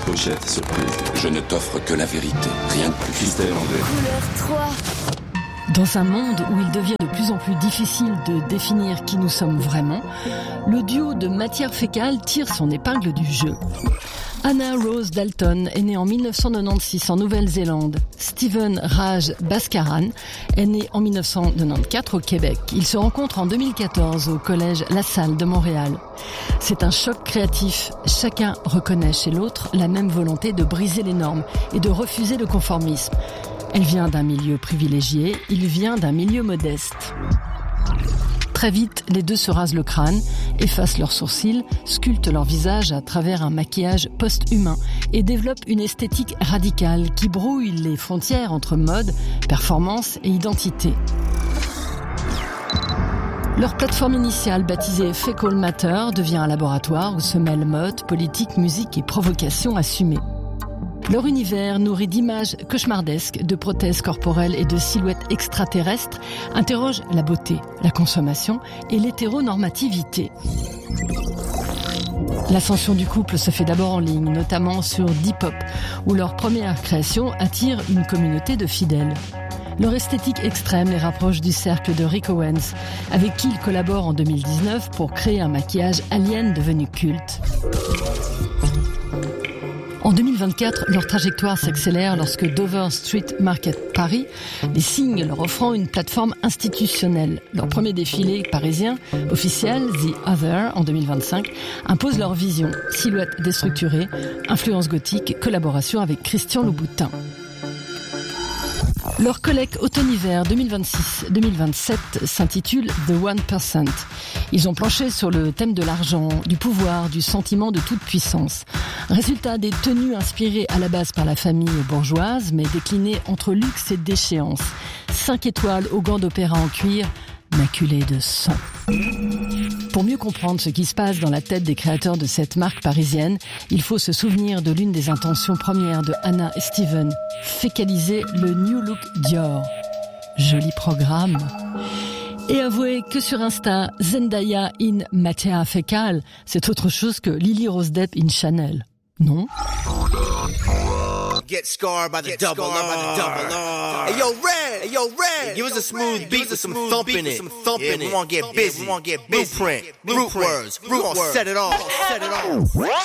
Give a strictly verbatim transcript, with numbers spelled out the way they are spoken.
Pochette surprise. Je ne t'offre que la vérité. Rien de plus. Christelle Anglais. Couleur trois. Dans un monde où il devient de plus en plus difficile de définir qui nous sommes vraiment, le duo de matière fécale tire son épingle du jeu. Anna Rose Dalton est née en dix-neuf cent quatre-vingt-seize en Nouvelle-Zélande. Stephen Raj Bhaskaran est né en dix-neuf cent quatre-vingt-quatorze au Québec. Ils se rencontrent en deux mille quatorze au collège La Salle de Montréal. C'est un choc créatif. Chacun reconnaît chez l'autre la même volonté de briser les normes et de refuser le conformisme. Elle vient d'un milieu privilégié, il vient d'un milieu modeste. Très vite, les deux se rasent le crâne, effacent leurs sourcils, sculptent leur visage à travers un maquillage post-humain et développent une esthétique radicale qui brouille les frontières entre mode, performance et identité. Leur plateforme initiale, baptisée Fecal Matter, devient un laboratoire où se mêlent mode, politique, musique et provocation assumée. Leur univers, nourri d'images cauchemardesques, de prothèses corporelles et de silhouettes extraterrestres, interroge la beauté, la consommation et l'hétéronormativité. L'ascension du couple se fait d'abord en ligne, notamment sur Depop, où leur première création attire une communauté de fidèles. Leur esthétique extrême les rapproche du cercle de Rick Owens, avec qui ils collaborent en deux mille dix-neuf pour créer un maquillage alien devenu culte. En deux mille vingt-quatre, leur trajectoire s'accélère lorsque Dover Street Market Paris les signe, leur offrant une plateforme institutionnelle. Leur premier défilé parisien, officiel, The Other, en deux mille vingt-cinq, impose leur vision. Silhouette déstructurée, influence gothique, collaboration avec Christian Louboutin. Leur collecte automne-hiver deux mille vingt-six deux mille vingt-sept s'intitule The One Percent. Ils ont planché sur le thème de l'argent, du pouvoir, du sentiment de toute puissance. Résultat, des tenues inspirées à la base par la famille bourgeoise, mais déclinées entre luxe et déchéance. Cinq étoiles aux gants d'opéra en cuir, maculés de sang. Pour mieux comprendre ce qui se passe dans la tête des créateurs de cette marque parisienne, il faut se souvenir de l'une des intentions premières de Anna et Steven, fécaliser le New Look Dior. Joli programme. Et avouez que sur Insta, Zendaya in Matière Fécale, c'est autre chose que Lily Rose Depp in Chanel. Non? Get scarred by the Get double R. Hey yo, Red, hey yo, Red, give us a smooth beat with some thump in it. Yeah, we wanna get busy, we wanna get busy. Blueprint, root words, we gon' set it off, set it off.